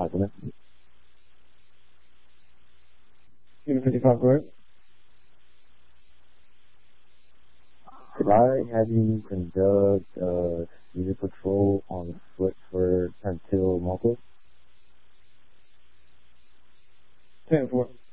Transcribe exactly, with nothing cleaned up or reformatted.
five minutes. Unit fifty-five, go ahead. Could I have you conduct uh, user patrol on foot for until Malta? ten four.